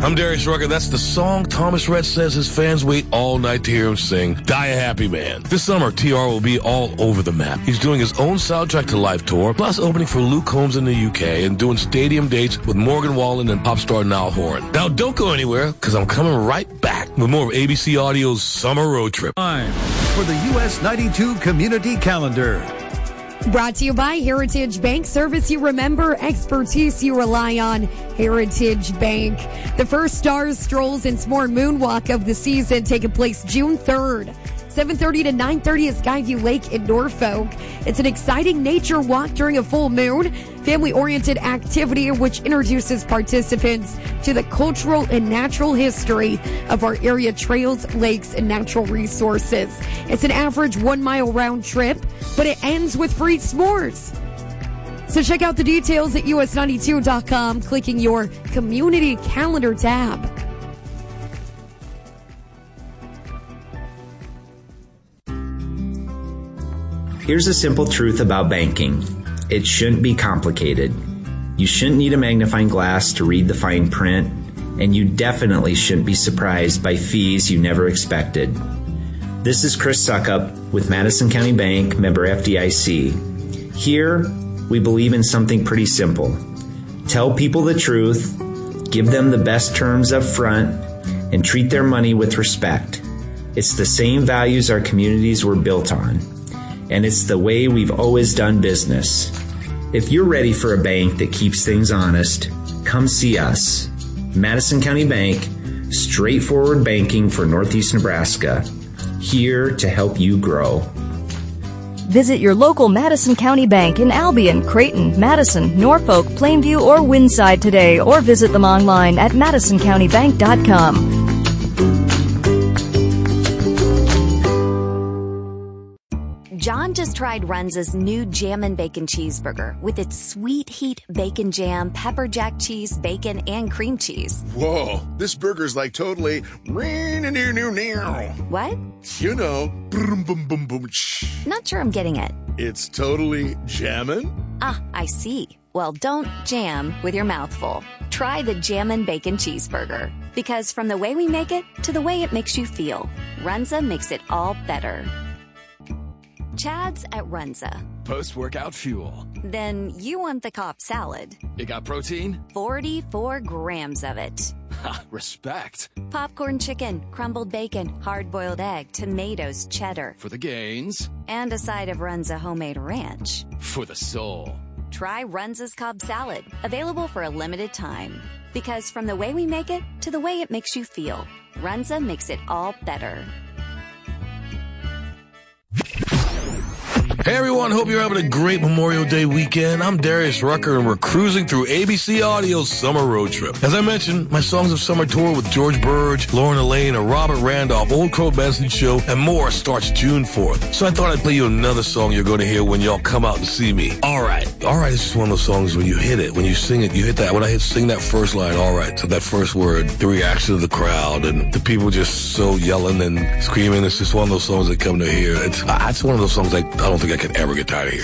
I'm Darius Rucker. That's the song Thomas Rhett says his fans wait all night to hear him sing, Die a Happy Man. This summer, TR will be all over the map. He's doing his own Soundtrack to Life tour, plus opening for Luke Combs in the UK and doing stadium dates with Morgan Wallen and pop star Niall Horan. Now, don't go anywhere, because I'm coming right back with more of ABC Audio's Summer Road Trip. Time for the US 92 Community Calendar. Brought to you by Heritage Bank. Service you remember, expertise you rely on. Heritage Bank. The first Stars, Strolls, and S'more Moonwalk of the season taking place June 3rd. 7:30 to 9:30 at Skyview Lake in Norfolk. It's an exciting nature walk during a full moon, family-oriented activity which introduces participants to the cultural and natural history of our area trails, lakes, and natural resources. It's an average 1 mile round trip, but it ends with free s'mores. So check out the details at us92.com, clicking your community calendar tab. Here's a simple truth about banking. It shouldn't be complicated. You shouldn't need a magnifying glass to read the fine print, and you definitely shouldn't be surprised by fees you never expected. This is Chris Suckup with Madison County Bank, member FDIC. Here, we believe in something pretty simple. Tell people the truth, give them the best terms up front, and treat their money with respect. It's the same values our communities were built on. And it's the way we've always done business. If you're ready for a bank that keeps things honest, come see us. Madison County Bank, straightforward banking for Northeast Nebraska. Here to help you grow. Visit your local Madison County Bank in Albion, Creighton, Madison, Norfolk, Plainview, or Windside today, or visit them online at madisoncountybank.com. John just tried Runza's new Jammin' Bacon Cheeseburger with its sweet heat bacon jam, pepper jack cheese, bacon, and cream cheese. Whoa, this burger's like totally... What? You know, boom, boom, boom, boom. Not sure I'm getting it. It's totally jammin'? Ah, I see. Well, don't jam with your mouth full. Try the Jammin' Bacon Cheeseburger. Because from the way we make it to the way it makes you feel, Runza makes it all better. Chad's at Runza. Post-workout fuel. Then you want the Cobb salad. It got protein? 44 grams of it. Ha, respect. Popcorn chicken, crumbled bacon, hard-boiled egg, tomatoes, cheddar. For the gains. And a side of Runza homemade ranch. For the soul. Try Runza's Cobb salad. Available for a limited time. Because from the way we make it to the way it makes you feel, Runza makes it all better. Hey everyone, hope you're having a great Memorial Day weekend. I'm Darius Rucker and we're cruising through ABC Audio's Summer Road Trip. As I mentioned, my Songs of Summer tour with George Burge, Lauren Elaine, and Robert Randolph, Old Crow Benson Show, and more starts June 4th. So I thought I'd play you another song you're going to hear when y'all come out and see me. Alright is just one of those songs when you hit it, when you sing it, you hit that. When I sing that first line, alright, so that first word, the reaction of the crowd and the people just so yelling and screaming, it's just one of those songs that come to hear. It's one of those songs I don't think I can ever get tired of hearing.